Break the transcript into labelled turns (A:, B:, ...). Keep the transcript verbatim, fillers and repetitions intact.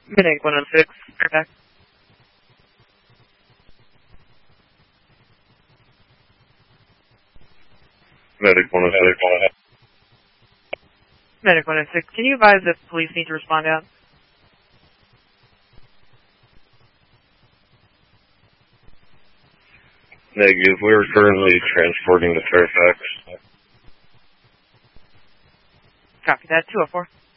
A: Medic one oh six, Fairfax.
B: Medic one oh six.
A: Medic one oh six, can you advise if police need to respond out?
B: Negative, we're currently transporting to Fairfax.
A: Copy that, two oh four.